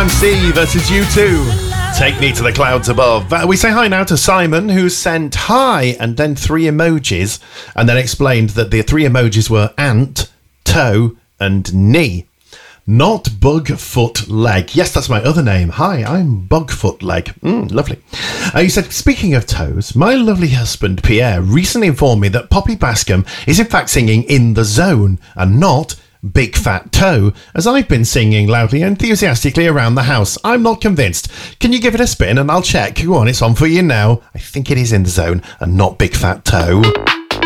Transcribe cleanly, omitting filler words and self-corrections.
C versus U2. Take me to the clouds above. We say hi now to Simon, who sent hi and then 3 emojis, and then explained that the 3 emojis were ant, toe, and knee. Not Bugfoot Leg. Yes, that's my other name. Hi, I'm Bugfoot Leg. Lovely. You said, speaking of toes, my lovely husband Pierre recently informed me that Poppy Bascom is in fact singing In the Zone and not Big Fat Toe, as I've been singing loudly and enthusiastically around the house. I'm not convinced. Can you give it a spin and I'll check? Go on, it's on for you now. I think it is In the Zone and not Big Fat Toe.